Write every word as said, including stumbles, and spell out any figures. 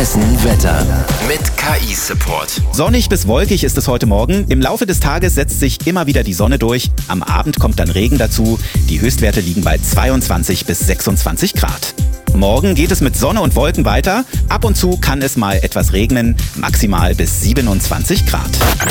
Hessen Wetter mit K I-Support. Sonnig bis wolkig ist es heute Morgen. Im Laufe des Tages setzt sich immer wieder die Sonne durch. Am Abend kommt dann Regen dazu. Die Höchstwerte liegen bei zweiundzwanzig bis sechsundzwanzig Grad. Morgen geht es mit Sonne und Wolken weiter. Ab und zu kann es mal etwas regnen, maximal bis siebenundzwanzig Grad.